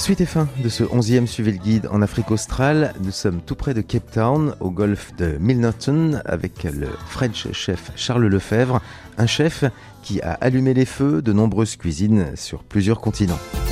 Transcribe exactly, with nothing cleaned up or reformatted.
Suite et fin de ce onzième Suivez le guide en Afrique australe. Nous sommes tout près de Cape Town, au golfe de Milnerton, avec le French chef Charles Lefebvre, un chef qui a allumé les feux de nombreuses cuisines sur plusieurs continents.